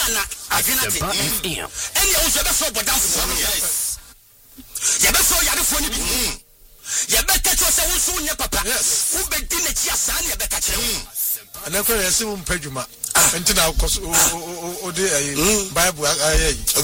ana adwenate and you also be so bodam for yes you be so yade for ni bi you be catch yourself who so nya papa who be di na chi asa na you be catch ana ko yesi mu mpadwuma entina o de Bible ayi